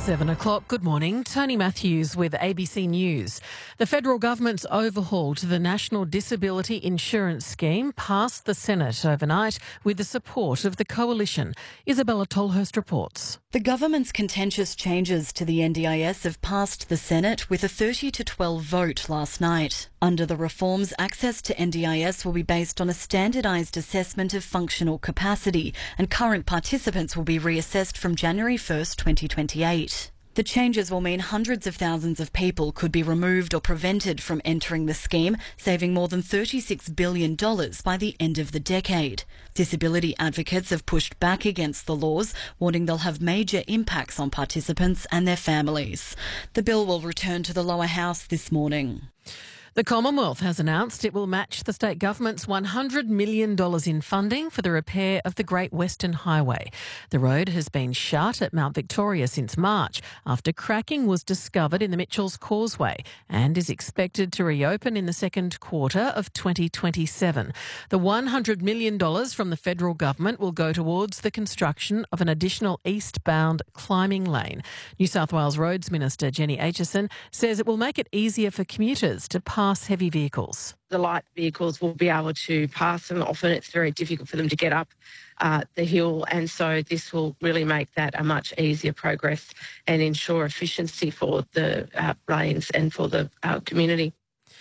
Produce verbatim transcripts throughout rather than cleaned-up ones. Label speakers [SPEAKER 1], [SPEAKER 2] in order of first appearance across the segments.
[SPEAKER 1] Seven o'clock. Good morning. Tony Matthews with A B C News. The federal government's overhaul to the National Disability Insurance Scheme passed the Senate overnight with the support of the Coalition. Isabella Tolhurst reports.
[SPEAKER 2] The government's contentious changes to the N D I S have passed the Senate with a thirty to twelve vote last night. Under the reforms, access to N D I S will be based on a standardised assessment of functional capacity, and current participants will be reassessed from January first, twenty twenty-eight. The changes will mean hundreds of thousands of people could be removed or prevented from entering the scheme, saving more than thirty-six billion dollars by the end of the decade. Disability advocates have pushed back against the laws, warning they'll have major impacts on participants and their families. The bill will return to the lower house this morning.
[SPEAKER 1] The Commonwealth has announced it will match the state government's one hundred million dollars in funding for the repair of the Great Western Highway. The road has been shut at Mount Victoria since March after cracking was discovered in the Mitchells Causeway and is expected to reopen in the second quarter of twenty twenty-seven. The one hundred million dollars from the federal government will go towards the construction of an additional eastbound climbing lane. New South Wales Roads Minister Jenny Aitchison says it will make it easier for commuters to pass heavy vehicles.
[SPEAKER 3] The light vehicles will be able to pass them. Often it's very difficult for them to get up uh, the hill, and so this will really make that a much easier progress and ensure efficiency for the uh, lanes and for the uh, community.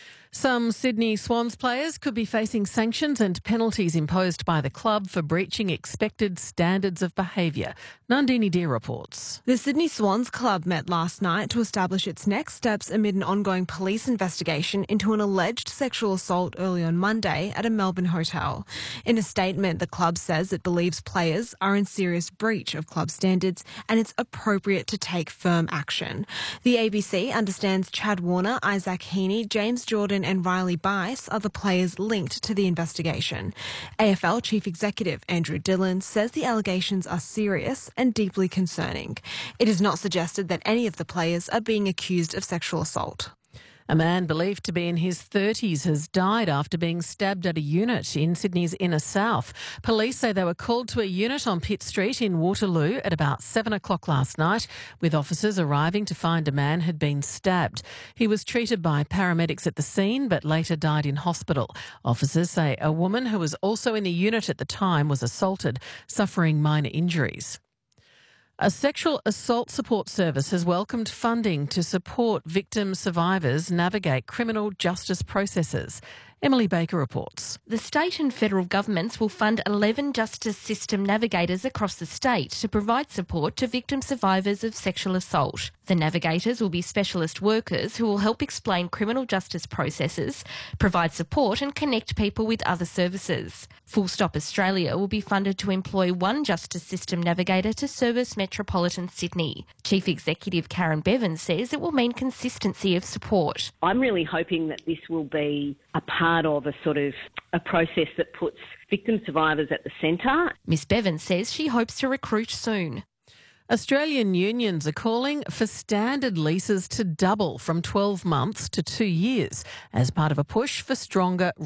[SPEAKER 1] Some Sydney Swans players could be facing sanctions and penalties imposed by the club for breaching expected standards of behaviour. Nandini Deer reports.
[SPEAKER 4] The Sydney Swans club met last night to establish its next steps amid an ongoing police investigation into an alleged sexual assault early on Monday at a Melbourne hotel. In a statement, the club says it believes players are in serious breach of club standards and it's appropriate to take firm action. The A B C understands Chad Warner, Isaac Heaney, James Jordan and Riley Bice are the players linked to the investigation. A F L Chief Executive Andrew Dillon says the allegations are serious and deeply concerning. It is not suggested that any of the players are being accused of sexual assault.
[SPEAKER 1] A man believed to be in his thirties has died after being stabbed at a unit in Sydney's inner south. Police say they were called to a unit on Pitt Street in Waterloo at about seven o'clock last night, with officers arriving to find a man had been stabbed. He was treated by paramedics at the scene but later died in hospital. Officers say a woman who was also in the unit at the time was assaulted, suffering minor injuries. A sexual assault support service has welcomed funding to support victim survivors navigate criminal justice processes. Emily Baker reports.
[SPEAKER 5] The state and federal governments will fund eleven justice system navigators across the state to provide support to victim survivors of sexual assault. The navigators will be specialist workers who will help explain criminal justice processes, provide support and connect people with other services. Full Stop Australia will be funded to employ one justice system navigator to service metropolitan Sydney. Chief Executive Karen Bevan says it will mean consistency of support.
[SPEAKER 6] I'm really hoping that this will be a part of a sort of a process that puts victim survivors at the centre.
[SPEAKER 5] Miss Bevan says she hopes to recruit soon.
[SPEAKER 1] Australian unions are calling for standard leases to double from twelve months to two years as part of a push for stronger